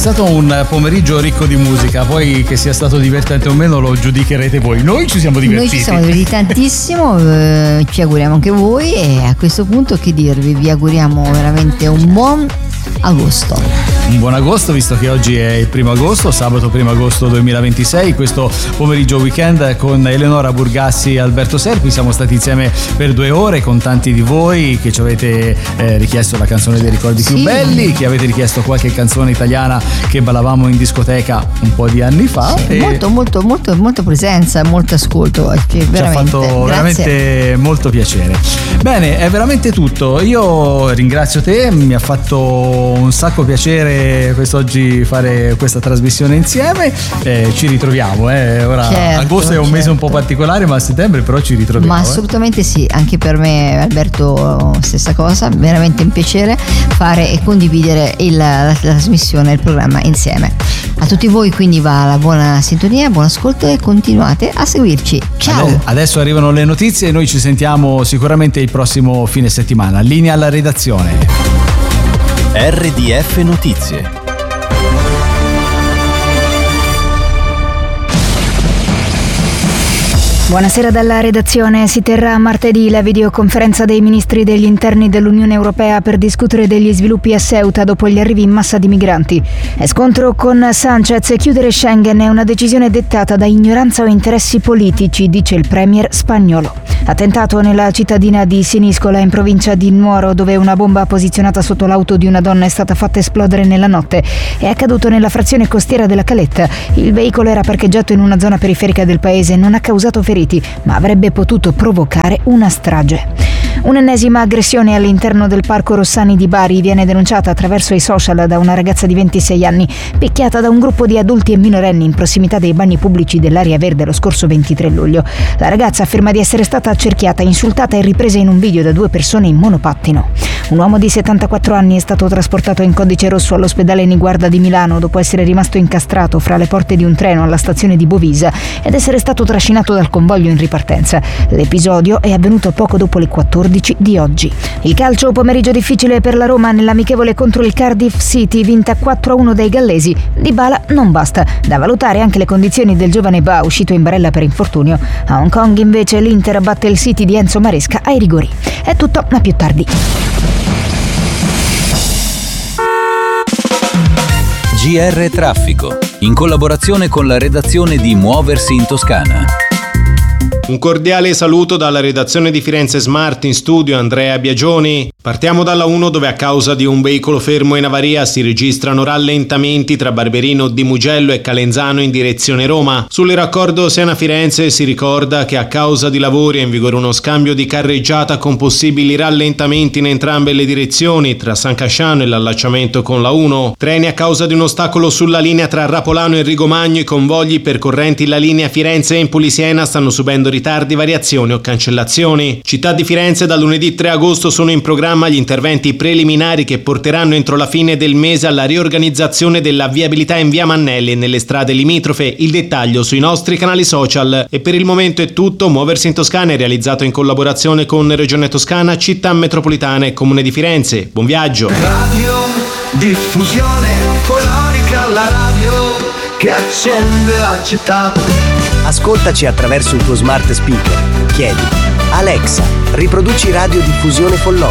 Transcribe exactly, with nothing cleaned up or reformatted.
stato un pomeriggio ricco di musica, poi che sia stato divertente o meno lo giudicherete voi. Noi ci siamo divertiti. Noi ci siamo divertiti tantissimo, eh, ci auguriamo anche voi e a questo punto che dirvi, vi auguriamo veramente un buon agosto. Un buon agosto, visto che oggi è il primo agosto, sabato primo agosto duemilaventisei, questo pomeriggio weekend con Eleonora Burgassi e Alberto Serpi. Siamo stati insieme per due ore con tanti di voi che ci avete eh, richiesto la canzone dei ricordi sì. più belli, che avete richiesto qualche canzone italiana che ballavamo in discoteca un po' di anni fa. Sì, e molto molto molto molto presenza, molto ascolto, che veramente, ci ha fatto grazie. veramente molto piacere. Bene, è veramente tutto. Io ringrazio te, mi ha fatto un sacco piacere quest'oggi fare questa trasmissione insieme. Eh, ci ritroviamo, eh. Ora certo, agosto è un certo. mese un po' particolare, ma a settembre però ci ritroviamo. Ma assolutamente eh. sì, anche per me Alberto stessa cosa, veramente un piacere fare e condividere il, la, la trasmissione, il programma insieme. A tutti voi quindi va la buona sintonia, buon ascolto e continuate a seguirci. Ciao! Adesso arrivano le notizie e noi ci sentiamo sicuramente il prossimo fine settimana. Linea alla redazione. R D F Notizie. Buonasera dalla redazione. Si terrà martedì la videoconferenza dei ministri degli interni dell'Unione Europea per discutere degli sviluppi a Ceuta dopo gli arrivi in massa di migranti. È scontro con Sanchez. Chiudere Schengen è una decisione dettata da ignoranza o interessi politici, dice il premier spagnolo. Attentato nella cittadina di Siniscola in provincia di Nuoro, dove una bomba posizionata sotto l'auto di una donna è stata fatta esplodere nella notte. È accaduto nella frazione costiera della Caletta. Il veicolo era parcheggiato in una zona periferica del paese e non ha causato feriti, ma avrebbe potuto provocare una strage. Un'ennesima aggressione all'interno del Parco Rossani di Bari viene denunciata attraverso i social da una ragazza di ventisei anni, picchiata da un gruppo di adulti e minorenni in prossimità dei bagni pubblici dell'area verde lo scorso ventitré luglio. La ragazza afferma di essere stata accerchiata, insultata e ripresa in un video da due persone in monopattino. Un uomo di settantaquattro anni è stato trasportato in codice rosso all'ospedale Niguarda di Milano dopo essere rimasto incastrato fra le porte di un treno alla stazione di Bovisa ed essere stato trascinato dal convoglio in ripartenza. L'episodio è avvenuto poco dopo le quattordici di oggi. Il calcio, pomeriggio difficile per la Roma nell'amichevole contro il Cardiff City, vinta quattro a uno dai gallesi. Dybala non basta, da valutare anche le condizioni del giovane Ba uscito in barella per infortunio. A Hong Kong invece l'Inter batte il City di Enzo Maresca ai rigori. È tutto, ma più tardi. G R Traffico, in collaborazione con la redazione di Muoversi in Toscana. Un cordiale saluto dalla redazione di Firenze Smart, in studio Andrea Biagioni. Partiamo dalla uno, dove a causa di un veicolo fermo in avaria si registrano rallentamenti tra Barberino di Mugello e Calenzano in direzione Roma. Sul raccordo Siena-Firenze si ricorda che a causa di lavori è in vigore uno scambio di carreggiata con possibili rallentamenti in entrambe le direzioni tra San Casciano e l'allacciamento con la uno. Treni a causa di un ostacolo sulla linea tra Rapolano e Rigomagno. I convogli percorrenti la linea Firenze-Empoli-Siena stanno subendo ritardi, variazioni o cancellazioni. Città di Firenze, dal lunedì tre agosto sono in programma gli interventi preliminari che porteranno entro la fine del mese alla riorganizzazione della viabilità in via Mannelli e nelle strade limitrofe. Il dettaglio sui nostri canali social. E per il momento è tutto. Muoversi in Toscana è realizzato in collaborazione con Regione Toscana, Città Metropolitana e Comune di Firenze. Buon viaggio. Radio Diffusione Colonica, la radio che accende la città. Ascoltaci attraverso il tuo smart speaker. Chiedi: Alexa, riproduci Radio Diffusione Follonica.